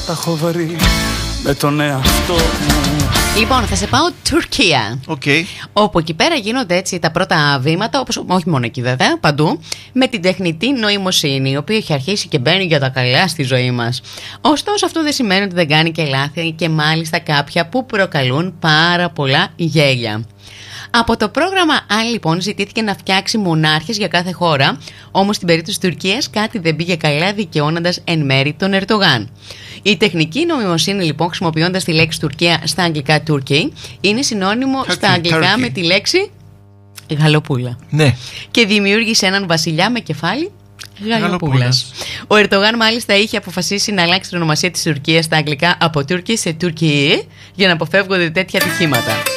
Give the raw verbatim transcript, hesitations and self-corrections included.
τα έχω βρει με τον εαυτό μου. Λοιπόν, θα σε πάω Τουρκία. Okay. Όπου εκεί πέρα γίνονται έτσι τα πρώτα βήματα, όπως, όχι μόνο εκεί βέβαια, παντού, με την τεχνητή νοημοσύνη, η οποία έχει αρχίσει και μπαίνει για τα καλά στη ζωή μας. Ωστόσο, αυτό δεν σημαίνει ότι δεν κάνει και λάθη, και μάλιστα κάποια που προκαλούν πάρα πολλά γέλια. Από το πρόγραμμα αν λοιπόν ζητήθηκε να φτιάξει μονάρχες για κάθε χώρα, όμως στην περίπτωση της Τουρκίας κάτι δεν πήγε καλά, δικαιώνοντας εν μέρη τον Ερντογάν. Η τεχνική νοημοσύνη λοιπόν, χρησιμοποιώντας τη λέξη Τουρκία στα αγγλικά Turkey, είναι συνώνυμο Turkey, στα αγγλικά Turkey. με τη λέξη γαλοπούλα. Ναι. Και δημιούργησε έναν βασιλιά με κεφάλι γαλοπούλας. Ο Ερντογάν μάλιστα είχε αποφασίσει να αλλάξει την ονομασία της Τουρκίας στα αγγλικά από Turkey σε Turkey για να αποφεύγονται τέτοια ατυχήματα.